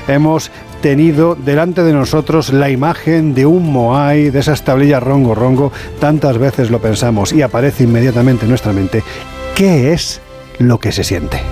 hemos tenido delante de nosotros la imagen de un Moai, de esas tablillas rongo rongo, tantas veces lo pensamos y aparece inmediatamente en nuestra mente. ¿Qué es lo que se siente?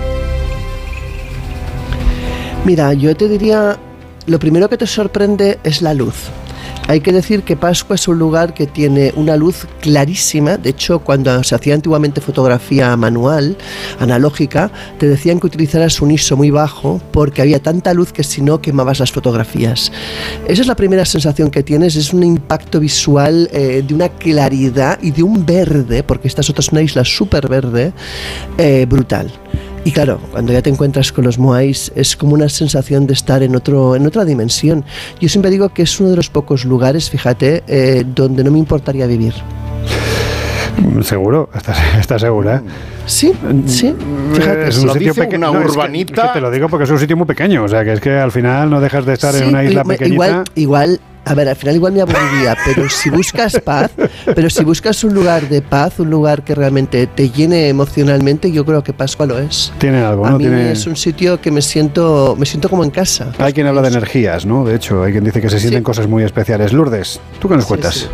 Mira, yo te diría, lo primero que te sorprende es la luz. Hay que decir que Pascua es un lugar que tiene una luz clarísima. De hecho, cuando se hacía antiguamente fotografía manual, analógica, te decían que utilizaras un ISO muy bajo porque había tanta luz que si no quemabas las fotografías. Esa es la primera sensación que tienes, es un impacto visual de una claridad y de un verde, porque esta es una isla súper verde, brutal. Y claro, cuando ya te encuentras con los Moais es como una sensación de estar en otra dimensión. Yo siempre digo que es uno de los pocos lugares, fíjate, donde no me importaría vivir. ¿Seguro? ¿Estás segura? Sí, fíjate. Es un sitio pequeño, una urbanita. Es que te lo digo porque es un sitio muy pequeño, o sea que es que al final no dejas de estar en una isla pequeñita. Igual, a ver, al final igual me aburriría, pero si buscas paz, si buscas un lugar de paz, un lugar que realmente te llene emocionalmente, yo creo que Pascua lo es. Tiene algo, ¿no? A mí es un sitio que me siento como en casa. Hay quien habla de energías, ¿no? De hecho, hay quien dice que se sienten cosas muy especiales. Lourdes, ¿tú qué nos cuentas? Sí.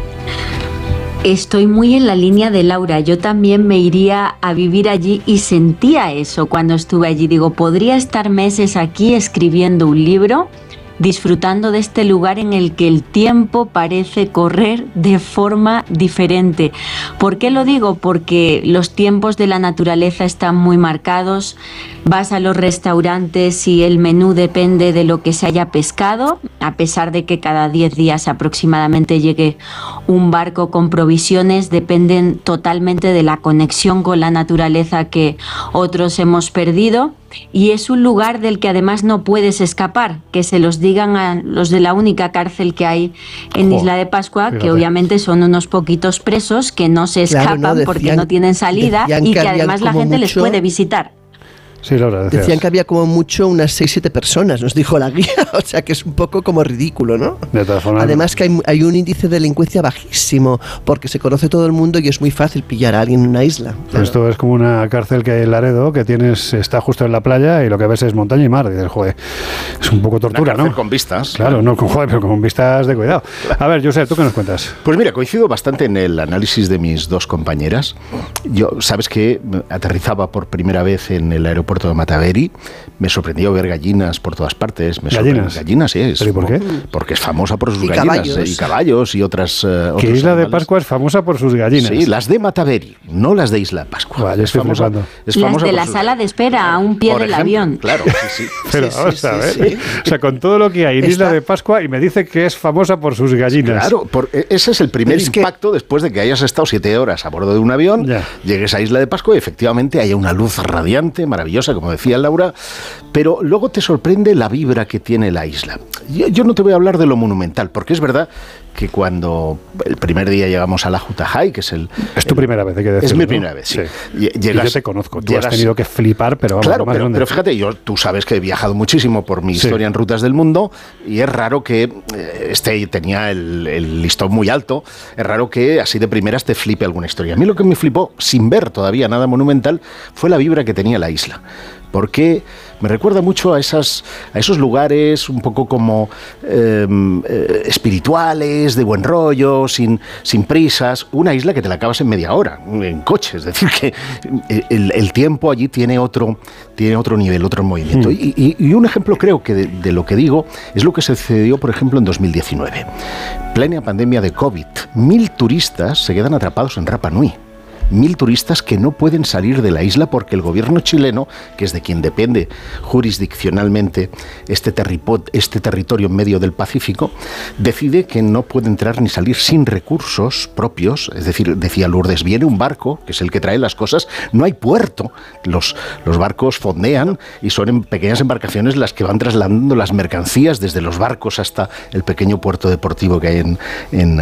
Estoy muy en la línea de Laura. Yo también me iría a vivir allí y sentía eso cuando estuve allí. Digo, podría estar meses aquí escribiendo un libro, disfrutando de este lugar en el que el tiempo parece correr de forma diferente. ¿Por qué lo digo? Porque los tiempos de la naturaleza están muy marcados. Vas a los restaurantes y el menú depende de lo que se haya pescado, a pesar de que cada 10 días aproximadamente llegue un barco con provisiones, dependen totalmente de la conexión con la naturaleza que otros hemos perdido. Y es un lugar del que además no puedes escapar, que se los digan a los de la única cárcel que hay en Isla de Pascua, fíjate, que obviamente son unos poquitos presos que no se escapan porque no tienen salida y que además la gente les puede visitar. Sí, Laura, decían que había como mucho unas 6-7 personas, nos dijo la guía, o sea que es un poco como ridículo, ¿no? De todas formas, además que hay un índice de delincuencia bajísimo, porque se conoce todo el mundo y es muy fácil pillar a alguien en una isla. Claro. Esto es como una cárcel que hay en Laredo, que está justo en la playa y lo que ves es montaña y mar. Y dices, joder, es un poco tortura, ¿no? Con vistas. Claro, no, pero con vistas de cuidado. A ver, Josep, ¿tú qué nos cuentas? Pues mira, coincido bastante en el análisis de mis dos compañeras. Yo, sabes que aterrizaba por primera vez en el aeropuerto de Mataveri. Me sorprendió ver gallinas por todas partes. Gallinas, sí. ¿Pero y por qué? Porque es famosa por sus gallinas. Y caballos y otras. Que Isla de Pascua es famosa por sus gallinas. Sí, las de Mataveri, no las de Isla de Pascua. Vale, las de la sala de espera, a un pie del avión. Claro, sí. Pero vamos a ver. O sea, con todo lo que hay en Isla de Pascua y me dice que es famosa por sus gallinas. Claro, ese es el primer impacto después de que hayas estado 7 horas a bordo de un avión, llegues a Isla de Pascua y efectivamente haya una luz radiante, maravillosa, como decía Laura, pero luego te sorprende la vibra que tiene la isla. Yo no te voy a hablar de lo monumental, porque es verdad que cuando el primer día llegamos a la Jutajay, que es Es tu primera vez, hay que decirlo. Es mi primera vez, sí. Yo te conozco, tú has tenido que flipar, pero vamos, claro, pero fíjate, tú sabes que he viajado muchísimo por mi historia en rutas del mundo y es raro que tenía el listón muy alto, es raro que así de primeras te flipe alguna historia. A mí lo que me flipó, sin ver todavía nada monumental, fue la vibra que tenía la isla. Porque me recuerda mucho a esos lugares un poco como espirituales, de buen rollo, sin prisas. Una isla que te la acabas en media hora, en coche. Es decir, que el tiempo allí tiene otro nivel, otro movimiento. Y un ejemplo creo que de lo que digo es lo que sucedió, por ejemplo, en 2019. Plena pandemia de COVID. 1.000 turistas se quedan atrapados en Rapa Nui. 1.000 turistas que no pueden salir de la isla porque el gobierno chileno, que es de quien depende jurisdiccionalmente este territorio en medio del Pacífico, decide que no puede entrar ni salir sin recursos propios. Es decir, decía Lourdes, viene un barco, que es el que trae las cosas, no hay puerto. Los barcos fondean y son en pequeñas embarcaciones las que van trasladando las mercancías desde los barcos hasta el pequeño puerto deportivo que hay en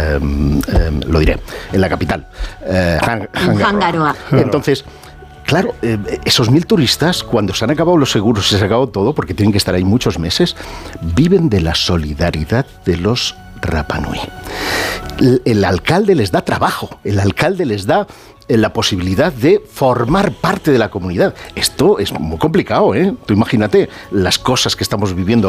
la capital. Hangaroa. Entonces, claro, esos 1.000 turistas, cuando se han acabado los seguros y se ha acabado todo, porque tienen que estar ahí muchos meses, viven de la solidaridad de los Rapa Nui. El alcalde les da trabajo, el alcalde les da la posibilidad de formar parte de la comunidad. Esto es muy complicado, ¿eh? Tú imagínate las cosas que estamos viviendo